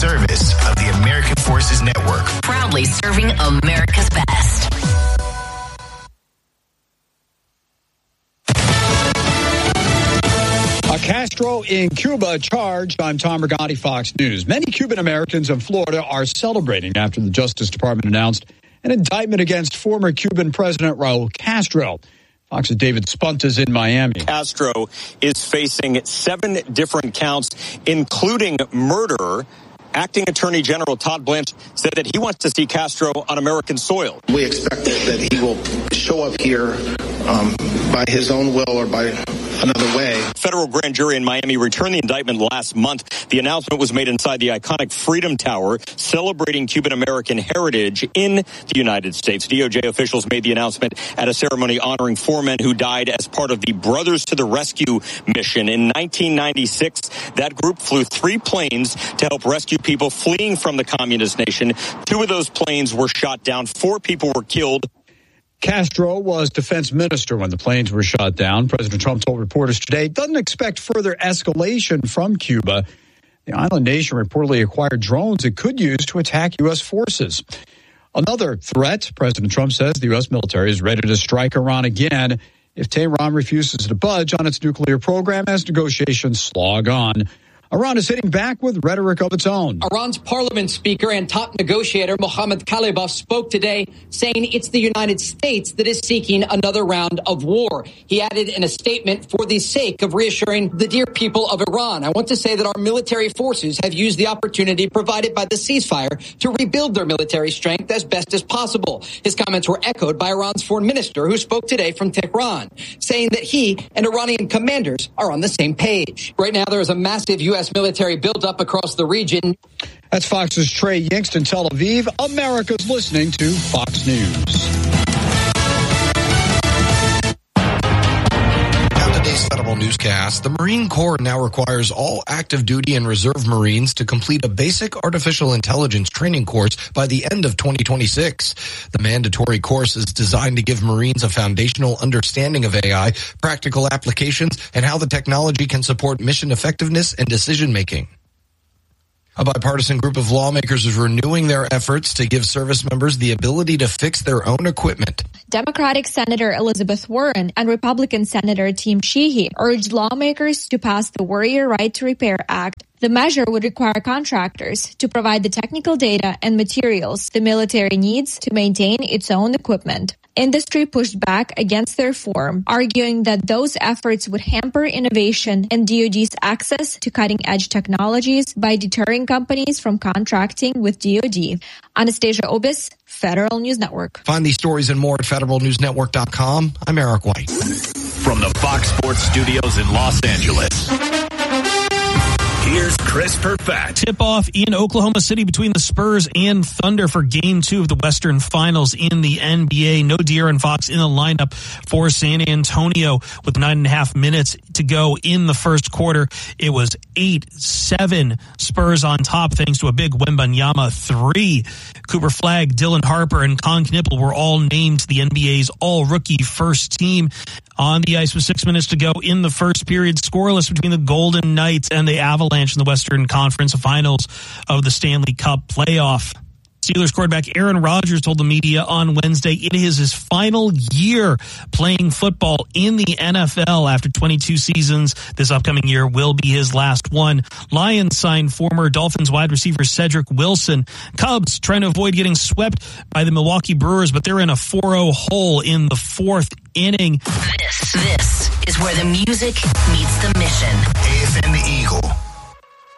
service of the American Forces Network. Proudly serving America's best. Castro in Cuba charged. I'm Tom Rigotti, Fox News. Many Cuban Americans in Florida are celebrating after the Justice Department announced an indictment against former Cuban President Raul Castro. Fox's David Spunt is in Miami. Castro is facing 7 different counts, including murder. Acting Attorney General Todd Blanche said that he wants to see Castro on American soil. We expect that he will show up here by his own will or by another way. Federal grand jury in Miami returned the indictment last month. The announcement was made inside the iconic Freedom Tower, celebrating Cuban-American heritage in the United States. DOJ officials made the announcement at a ceremony honoring 4 men who died as part of the Brothers to the Rescue mission. In 1996, that group flew 3 planes to help rescue people fleeing from the communist nation. 2 of those planes were shot down. 4 people were killed. Castro was defense minister when the planes were shot down. President Trump told reporters today doesn't expect further escalation from Cuba. The island nation reportedly acquired drones it could use to attack U.S. forces. Another threat, President Trump says the U.S. military is ready to strike Iran again if Tehran refuses to budge on its nuclear program as negotiations slog on. Iran is hitting back with rhetoric of its own. Iran's parliament speaker and top negotiator Mohammad Khalibaf spoke today saying it's the United States that is seeking another round of war. He added in a statement, for the sake of reassuring the dear people of Iran, I want to say that our military forces have used the opportunity provided by the ceasefire to rebuild their military strength as best as possible. His comments were echoed by Iran's foreign minister, who spoke today from Tehran, saying that he and Iranian commanders are on the same page. Right now, there is a massive U.S. military buildup across the region. That's Fox's Trey Yingst in Tel Aviv. America's listening to Fox News. Today's Federal Newscast, the Marine Corps now requires all active duty and reserve Marines to complete a basic artificial intelligence training course by the end of 2026. The mandatory course is designed to give Marines a foundational understanding of AI, practical applications, and how the technology can support mission effectiveness and decision-making. A bipartisan group of lawmakers is renewing their efforts to give service members the ability to fix their own equipment. Democratic Senator Elizabeth Warren and Republican Senator Tim Sheehy urged lawmakers to pass the Warrior Right to Repair Act. The measure would require contractors to provide the technical data and materials the military needs to maintain its own equipment. Industry pushed back against the reform, arguing that those efforts would hamper innovation and DoD's access to cutting-edge technologies by deterring companies from contracting with DoD. Anastasia Obis, Federal News Network. Find these stories and more at federalnewsnetwork.com. I'm Eric White. From the Fox Sports Studios in Los Angeles, here's Chris Perfett. Tip-off in Oklahoma City between the Spurs and Thunder for Game 2 of the Western Finals in the NBA. No De'Aaron Fox in the lineup for San Antonio with 9.5 minutes to go in the first quarter. It was 8-7 Spurs on top thanks to a big Wembanyama 3. Cooper Flagg, Dylan Harper, and Con Knippel were all named to the NBA's all-rookie first team. On the ice with 6 minutes to go in the first period, scoreless between the Golden Knights and the Avalanche in the Western Conference Finals of the Stanley Cup playoff. Steelers quarterback Aaron Rodgers told the media on Wednesday it is his final year playing football in the NFL after 22 seasons. This upcoming year will be his last one. Lions signed former Dolphins wide receiver Cedric Wilson. Cubs trying to avoid getting swept by the Milwaukee Brewers, but they're in a 4-0 hole in the fourth inning. This is where the music meets the mission. AFN the Eagle.